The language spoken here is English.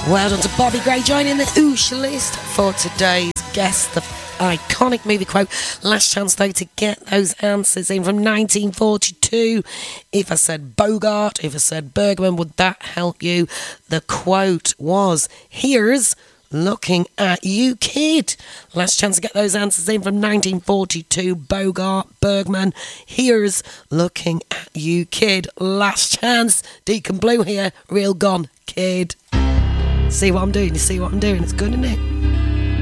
Well done to Bobby Gray joining the Oosh list for today's guest, the iconic movie quote. Last chance though to get those answers in from 1942. If I said Bogart, if I said Bergman, would that help you? The quote was, "Here's looking at you, kid." Last chance to get those answers in from 1942. Bogart, Bergman. Here's looking at you, kid. Last chance. Deacon Blue here. Real gone, kid. See what I'm doing? You see what I'm doing? It's good, isn't it?